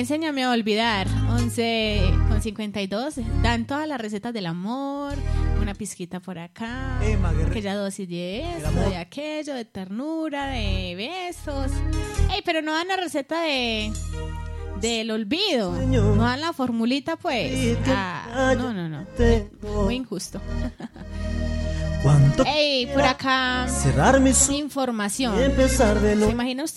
Enséñame a olvidar. 11:52. Dan todas las recetas del amor. Una pizquita por acá. Aquella dosis de esto, de aquello, de ternura, de besos. Ey, pero no dan la receta del olvido. No dan la formulita, pues. No. Muy injusto. Ey, por acá. Información. ¿Se imagina usted